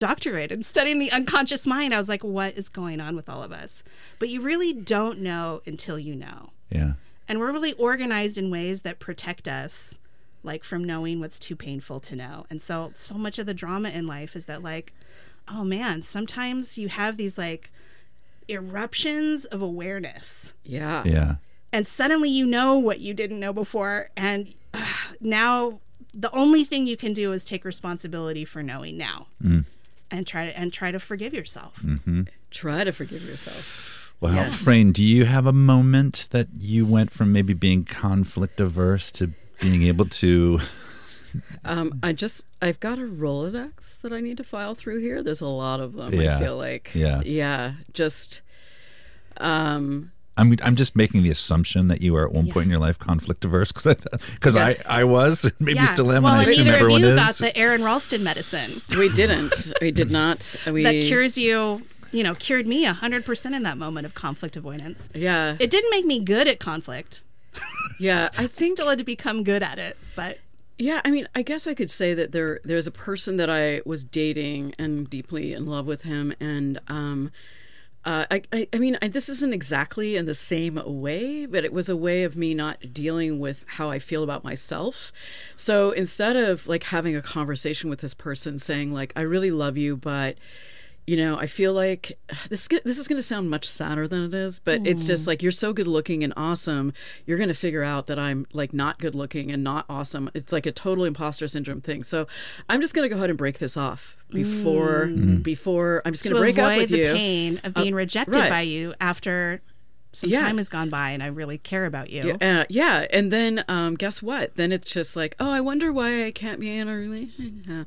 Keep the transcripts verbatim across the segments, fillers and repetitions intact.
doctorate in studying the unconscious mind. I was like, what is going on with all of us? But you really don't know until you know. Yeah. And we're really organized in ways that protect us, like from knowing what's too painful to know. And so, so much of the drama in life is that like, oh man, sometimes you have these like eruptions of awareness. Yeah. Yeah. And suddenly you know what you didn't know before. And uh, now the only thing you can do is take responsibility for knowing now. Mm. And try to and try to forgive yourself. Mm-hmm. Try to forgive yourself. Well, Yes. Frayne, do you have a moment that you went from maybe being conflict averse to being able to? Um, I just, I've got a Rolodex that I need to file through here. There's a lot of them, Yeah. I feel like. Yeah. Yeah. Just, um, I'm I'm just making the assumption that you were at one Yeah. point in your life conflict averse because because Yeah. I, I was maybe Yeah. still am well, and I and assume neither of everyone you is. got the Aaron Ralston medicine we didn't. We did not. We, that cures you. You know, cured me a hundred percent in that moment of conflict avoidance. Yeah. It didn't make me good at conflict. Yeah. I I think still had to become good at it, but Yeah, I mean, I guess I could say that there there's a person that I was dating and deeply in love with him, and um, uh, I, I I mean, I, this isn't exactly in the same way, but it was a way of me not dealing with how I feel about myself. So instead of like having a conversation with this person, saying like, "I really love you, but." You know, I feel like this this is going to sound much sadder than it is, but it's just like, you're so good looking and awesome. You're going to figure out that I'm like not good looking and not awesome. It's like a total imposter syndrome thing. So I'm just going to go ahead and break this off before before I'm just going to to break avoid up with the you. pain of being Uh, rejected right. by you after some Yeah. time has gone by and I really care about you. Yeah, uh, yeah, and then um, guess what? Then it's just like, oh, I wonder why I can't be in a relationship.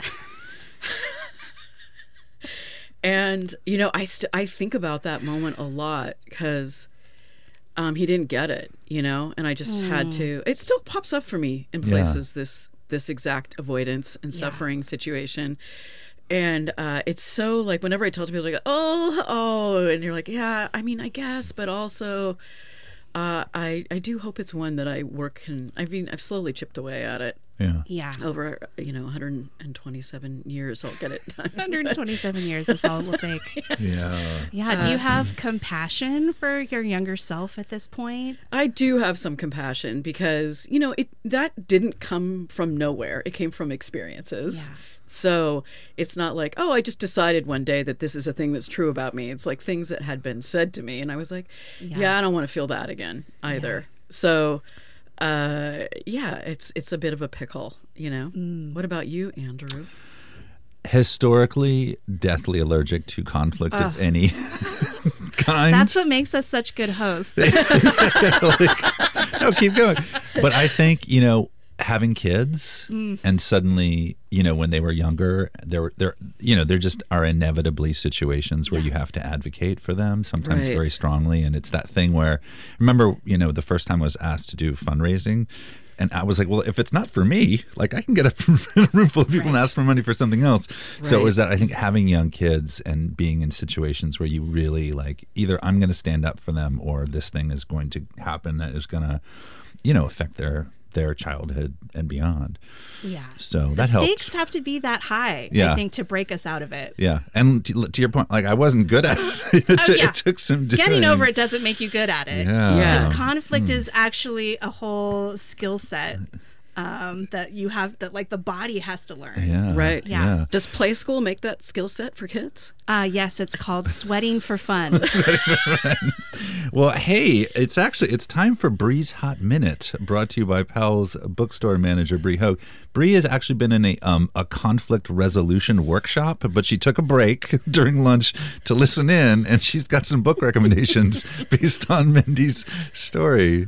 And, you know, I st- I think about that moment a lot because um, he didn't get it, you know, and I just had to. It still pops up for me in Yeah. places, this this exact avoidance and suffering situation. And uh, it's so like whenever I tell people, like, oh, oh, and you're like, yeah, I mean, I guess, but also uh, I I do hope it's one that I work and I mean, I've slowly chipped away at it. Yeah. Yeah. Over, you know, one hundred twenty-seven years, I'll get it done. one hundred twenty-seven years is all it will take. Yeah. Yeah. Do you have compassion for your younger self at this point? I do have some compassion because, you know, it that didn't come from nowhere. It came from experiences. Yeah. So it's not like, oh, I just decided one day that this is a thing that's true about me. It's like things that had been said to me. And I was like, yeah, Yeah. I don't want to feel that again either. So, uh, yeah, it's it's a bit of a pickle, you know. What about you, Andrew? Historically, deathly allergic to conflict of any kind. That's what makes us such good hosts. Like, no, keep going. But I think, you know, having kids Mm. and suddenly, you know, when they were younger, there there you know, there just are inevitably situations where you have to advocate for them, sometimes Right. very strongly. And it's that thing where, remember, you know, the first time I was asked to do fundraising, and I was like, well, if it's not for me, like I can get up in a room full of people and ask for money for something else. So it Right. was that, I think, having young kids and being in situations where you really like, either I'm going to stand up for them or this thing is going to happen that is going to, you know, affect their their childhood and beyond. Yeah. So The that helped. stakes have to be that high, Yeah. I think, to break us out of it. Yeah. And to, to your point, like I wasn't good at it. It, took, yeah. it took some doing. Getting over it doesn't make you good at it. Yeah. Yeah. Because conflict is actually a whole skill set um, that you have, that like the body has to learn. Yeah. Right. Yeah. Does play school make that skill set for kids? Uh, yes, it's called sweating for fun. Well, hey, it's actually it's time for Bree's Hot Minute, brought to you by Powell's bookstore manager Bree Hogue. Bree has actually been in a um a conflict resolution workshop, but she took a break during lunch to listen in, and she's got some book recommendations based on Mindy's story.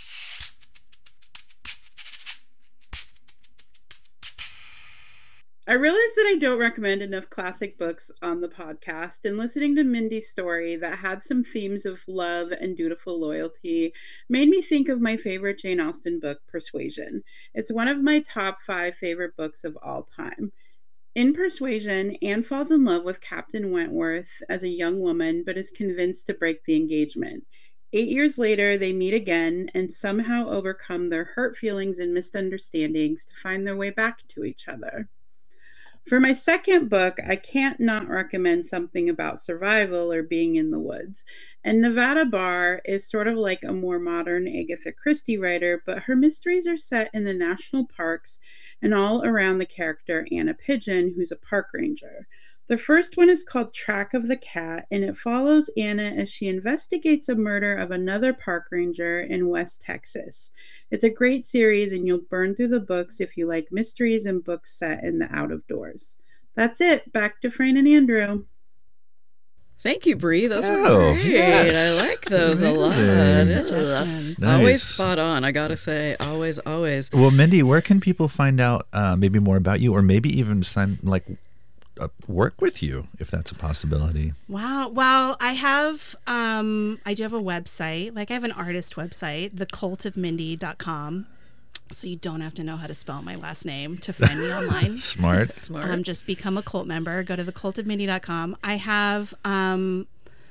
I realize that I don't recommend enough classic books on the podcast, and listening to Mindy's story that had some themes of love and dutiful loyalty made me think of my favorite Jane Austen book, Persuasion. It's one of my top five favorite books of all time. In Persuasion, Anne falls in love with Captain Wentworth as a young woman, but is convinced to break the engagement. Eight years later, they meet again and somehow overcome their hurt feelings and misunderstandings to find their way back to each other. For my second book, I can't not recommend something about survival or being in the woods. And Nevada Barr is sort of like a more modern Agatha Christie writer, but her mysteries are set in the national parks and all around the character Anna Pigeon, who's a park ranger. The first one is called Track of the Cat, and it follows Anna as she investigates a murder of another park ranger in West Texas. It's a great series, and you'll burn through the books if you like mysteries and books set in the out of doors. That's it. Back to Fran and Andrew. Thank you, Bree. Those Oh, were great. yes. I like those a lot. Amazing. Suggestions. Nice. Always spot on, I gotta say. Always, always. Well, Mindy, where can people find out uh, maybe more about you, or maybe even sign like uh, work with you if that's a possibility? Wow. Well, I have, um, I do have a website. Like I have an artist website, the cult of mindy dot com. So you don't have to know how to spell my last name to find me online. Smart. Smart. Um, just become a cult member. Go to the cult of mindy dot com. I have um,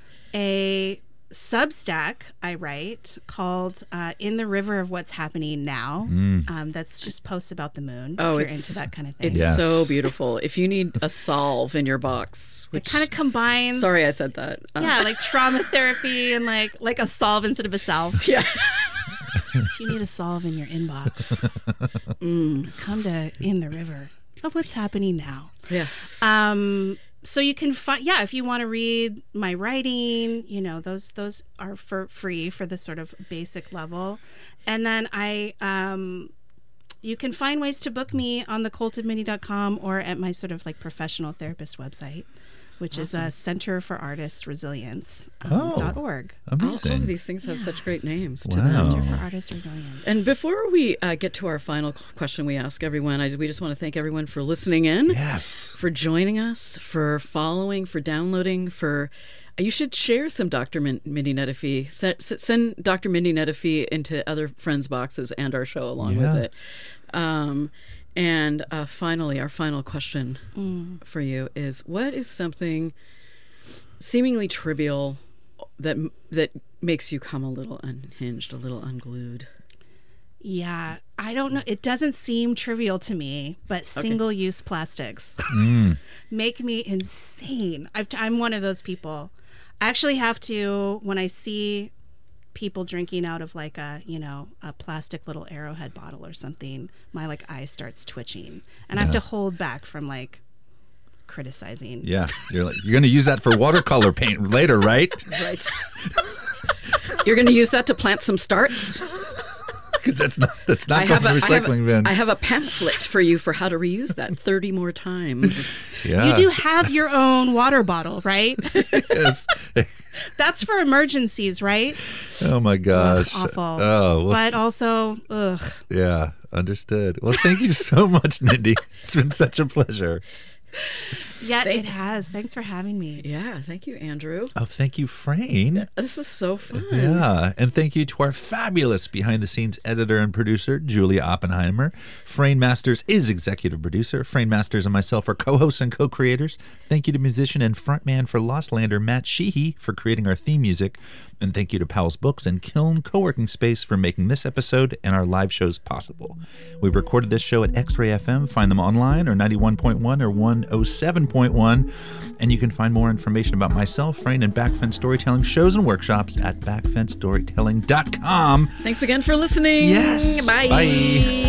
a Substack I write called uh, In the River of What's Happening Now. Mm. Um, that's just posts about the moon. Oh, if you're it's- into that kind of thing. It's Yes. so beautiful. If you need a solve in your box, It which kind of combines. sorry I said that. Um, Yeah, like trauma therapy and like like a solve instead of a salve. yeah. If you need a solve in your inbox, Mm, come to In the River of What's Happening Now. yes. Um, so you can find, yeah, if you want to read my writing, you know, those those are for free for the sort of basic level. And then I, um, you can find ways to book me on the cult of mindy dot com or at my sort of like professional therapist website, which is uh, Center for Artist Resilience um, Oh. dot org. all, all Amazing. of these things have such great names to Wow. them. Center for Artist Resilience. And before we uh, get to our final question we ask everyone, I, we just want to thank everyone for listening in, Yes. for joining us, for following, for downloading, for... You should share some Doctor Min- Mindy Nettifee. Send, send Doctor Mindy Nettifee into other friends' boxes and our show along Yeah. with it. Um, and uh, finally, our final question Mm. for you is, what is something seemingly trivial that that makes you come a little unhinged, a little unglued? Yeah, I don't know. It doesn't seem trivial to me, but single-use plastics Mm. make me insane. I've, I'm one of those people. I actually have to, when I see people drinking out of like a, you know, a plastic little Arrowhead bottle or something, my like eye starts twitching, and I have to hold back from like criticizing. Yeah. You're like, you're going to use that for watercolor paint later, right? Right. You're going to use that to plant some starts? Because that's not that's not I going have, in the a, I, have recycling a, bin. I have a pamphlet for you for how to reuse that thirty more times. yeah. You do have your own water bottle, right? Yes. That's for emergencies, right? Oh my gosh. Awful. Oh, well, But also, ugh. yeah. Understood. Well, thank you so much, Mindy. It's been such a pleasure. Yeah, it has. Thanks for having me. Yeah, thank you, Andrew. Oh, thank you, Frayne. This is so fun. Yeah, and thank you to our fabulous behind-the-scenes editor and producer, Julia Oppenheimer. Frayne Masters is executive producer. Frayne Masters and myself are co-hosts and co-creators. Thank you to musician and frontman for Lost Lander, Matt Sheehy, for creating our theme music. And thank you to Powell's Books and Kiln Co-working Space for making this episode and our live shows possible. We recorded this show at X-Ray F M. Find them online or ninety-one point one or one oh seven point one. And you can find more information about myself, Frayne, and Backfence Storytelling shows and workshops at backfence storytelling dot com. Thanks again for listening. Yes. Bye. Bye.